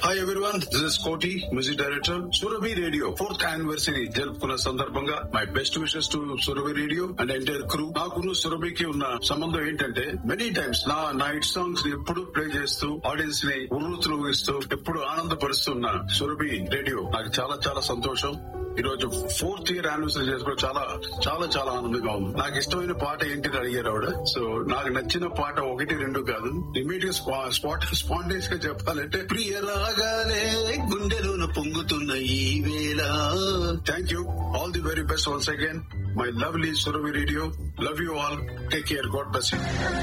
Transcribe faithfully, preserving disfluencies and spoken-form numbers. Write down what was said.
Hi everyone, this is కోటి, music director, Surabhi radio fourth anniversary జరుపుకున్న సందర్భంగా my best wishes to Surabhi radio and entire crew. నాకును సురభికి ఉన్న సంబంధం ఏంటంటే, మెనీ టైమ్స్ నా నా హిట్ సాంగ్స్ ని ఎప్పుడు ప్లే చేస్తూ ఆడియన్స్ ని ఉర్రూతలూగిస్తూ ఎప్పుడు ఆనందపరుస్తున్న సురభి రేడియో నాకు చాలా చాలా సంతోషం. ఈ రోజు ఫోర్త్ ఇయర్ యానివర్సరీ చేసుకోవడం చాలా చాలా చాలా ఆనందంగా ఉంది. నాకు ఇష్టమైన పాట ఏంటిని అడిగారు ఆవిడ. సో నాకు నచ్చిన పాట ఒకటి రెండు కాదు, ఇమీడియట్ స్పాట్ స్పాంటేస్ గా చెప్పాలంటే ప్రియ రాగాలే గుండెలోన పొంగుతున్న ఈ వేళ. Thank you, all the very best once again, my lovely Surabhi radio. Love you all, take care, God bless you.